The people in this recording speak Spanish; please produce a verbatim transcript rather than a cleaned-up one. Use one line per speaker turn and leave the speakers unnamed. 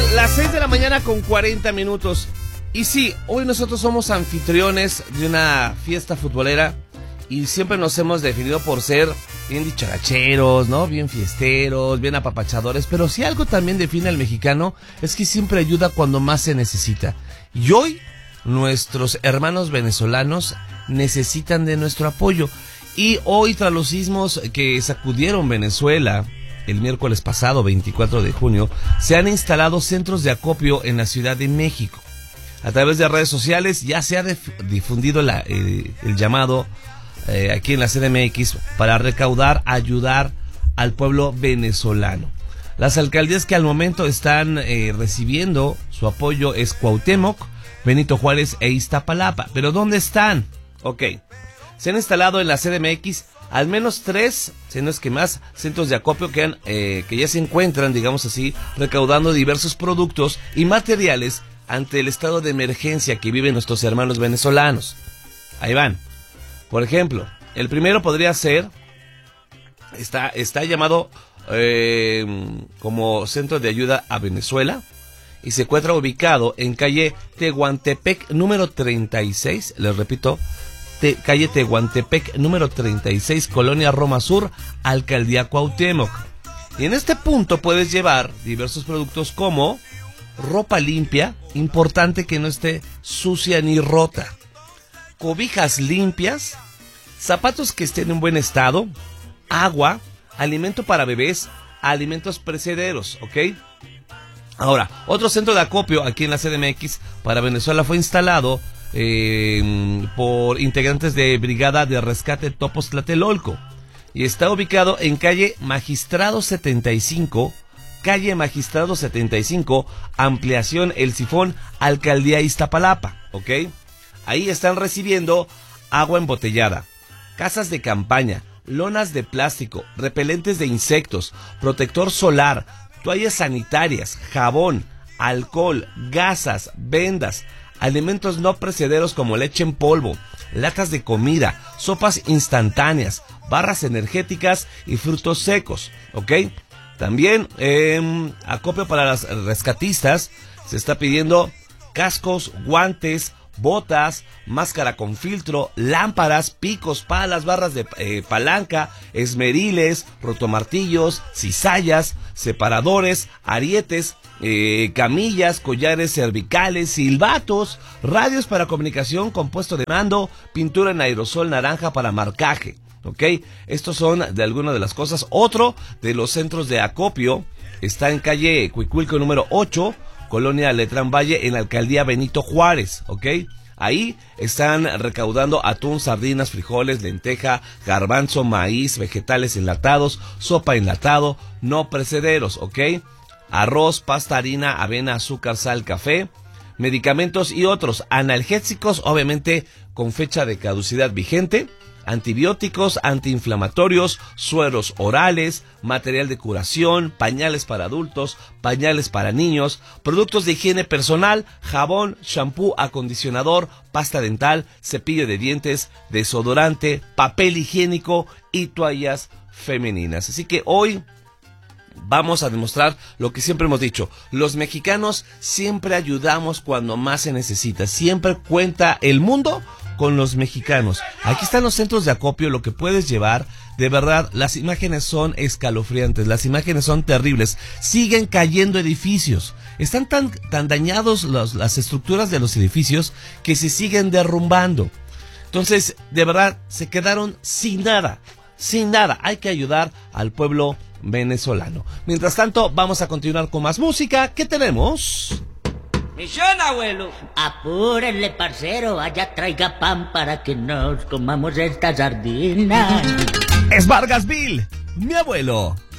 Las seis de la mañana con cuarenta minutos. Y sí, hoy nosotros somos anfitriones de una fiesta futbolera y siempre nos hemos definido por ser bien dicharacheros, ¿no? Bien fiesteros, bien apapachadores. Pero si algo también define al mexicano es que siempre ayuda cuando más se necesita. Y hoy nuestros hermanos venezolanos necesitan de nuestro apoyo. Y hoy, tras los sismos que sacudieron Venezuela el miércoles pasado, veinticuatro de junio, se han instalado centros de acopio en la Ciudad de México. A través de redes sociales ya se ha dif- difundido la, eh, el llamado eh, aquí en la C D M X para recaudar, ayudar al pueblo venezolano. Las alcaldías que al momento están eh, recibiendo su apoyo es Cuauhtémoc, Benito Juárez e Iztapalapa. ¿Pero dónde están? Ok, se han instalado en la C D M X al menos tres, si no es que más, centros de acopio que, han, eh, que ya se encuentran, digamos así, recaudando diversos productos y materiales ante el estado de emergencia que viven nuestros hermanos venezolanos. Ahí van. Por ejemplo, el primero podría ser, está, está llamado eh, como Centro de Ayuda a Venezuela y se encuentra ubicado en calle Tehuantepec número treinta y seis, les repito, te, calle Tehuantepec número treinta y seis, Colonia Roma Sur, Alcaldía Cuauhtémoc. Y en este punto puedes llevar diversos productos como ropa limpia, importante que no esté sucia ni rota, cobijas limpias, zapatos que estén en buen estado, agua, alimento para bebés, alimentos perecederos, ¿ok? Ahora, otro centro de acopio aquí en la C D M X para Venezuela fue instalado eh, por integrantes de Brigada de Rescate Topos Tlatelolco y está ubicado en calle Magistrado setenta y cinco, calle Magistrado setenta y cinco, ampliación El Sifón, Alcaldía Iztapalapa, ¿ok? Ahí están recibiendo agua embotellada, casas de campaña, lonas de plástico, repelentes de insectos, protector solar, toallas sanitarias, jabón, alcohol, gasas, vendas, alimentos no perecederos como leche en polvo, latas de comida, sopas instantáneas, barras energéticas y frutos secos, ¿ok? También eh, acopio para los rescatistas, se está pidiendo cascos, guantes, botas, máscara con filtro, lámparas, picos, palas, barras de eh, palanca, esmeriles, rotomartillos, cizallas, separadores, arietes, eh, camillas, collares cervicales, silbatos, radios para comunicación con puesto de mando, pintura en aerosol naranja para marcaje. Ok, estos son de algunas de las cosas. Otro de los centros de acopio está en calle Cuicuilco número ocho, Colonia Letrán Valle, en la Alcaldía Benito Juárez. Ok, ahí están recaudando atún, sardinas, frijoles, lenteja, garbanzo, maíz, vegetales enlatados, sopa enlatado, no perecederos. Ok, arroz, pasta, harina, avena, azúcar, sal, café, medicamentos y otros analgésicos, obviamente con fecha de caducidad vigente, antibióticos, antiinflamatorios, sueros orales, material de curación, pañales para adultos, pañales para niños, productos de higiene personal, jabón, shampoo, acondicionador, pasta dental, cepillo de dientes, desodorante, papel higiénico y toallas femeninas. Así que hoy vamos a demostrar lo que siempre hemos dicho. Los mexicanos siempre ayudamos cuando más se necesita. Siempre cuenta el mundo con los mexicanos. Aquí están los centros de acopio, lo que puedes llevar. De verdad, las imágenes son escalofriantes, las imágenes son terribles. Siguen cayendo edificios. Están tan, tan dañados los, las estructuras de los edificios que se siguen derrumbando. Entonces, de verdad, se quedaron sin nada. Sin nada. Hay que ayudar al pueblo venezolano. Mientras tanto, vamos a continuar con más música. ¿Qué tenemos?
¡Misión, abuelo!
Apúrenle, parcero, allá traiga pan para que nos comamos esta sardina.
Es Vargasville, mi abuelo.